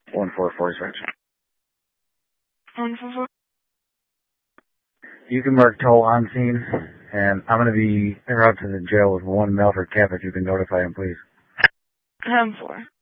144 is right. 144. You can mark toll on scene, and I'm going to be en route to the jail with one Melford Cap if you can notify him, please. 4.